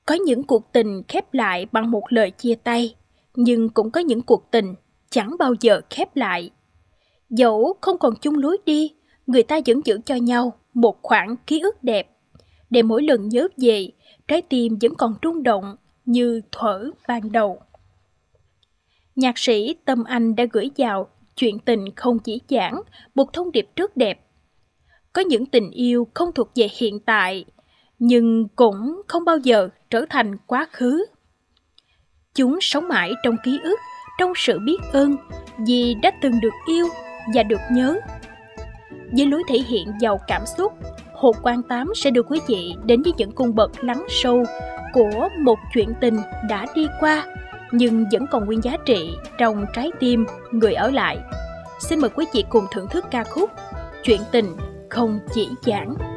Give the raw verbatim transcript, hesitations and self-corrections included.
Có những cuộc tình khép lại bằng một lời chia tay, nhưng cũng có những cuộc tình chẳng bao giờ khép lại. Dẫu không còn chung lối đi, người ta vẫn giữ cho nhau một khoảng ký ức đẹp, để mỗi lần nhớ về, trái tim vẫn còn rung động như thuở ban đầu. Nhạc sĩ Tâm Anh đã gửi vào Chuyện tình không chỉ giảng một thông điệp rất đẹp. Có những tình yêu không thuộc về hiện tại, nhưng cũng không bao giờ trở thành quá khứ. Chúng sống mãi trong ký ức, trong sự biết ơn vì đã từng được yêu và được nhớ. Với lối thể hiện giàu cảm xúc, Hồ Quang Tám sẽ đưa quý vị đến với những cung bậc lắng sâu của một chuyện tình đã đi qua, nhưng vẫn còn nguyên giá trị trong trái tim người ở lại. Xin mời quý vị cùng thưởng thức ca khúc Chuyện tình không chỉ giảng.